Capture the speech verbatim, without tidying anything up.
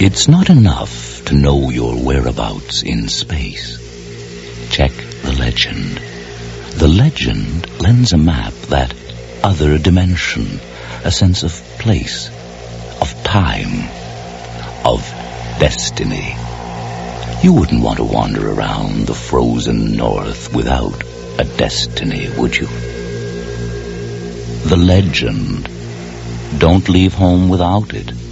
It's not enough to know your whereabouts in space. Check the legend. The legend lends a map that other dimension, a sense of place, of time, of destiny. You wouldn't want to wander around the frozen north without a destiny, would you? The legend. Don't leave home without it.